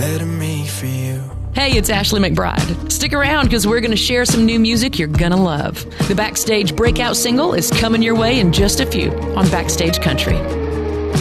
ahead of me for you. Hey, it's Ashley McBride. Stick around because we're going to share some new music you're going to love. The Backstage breakout single is coming your way in just a few on Backstage Country.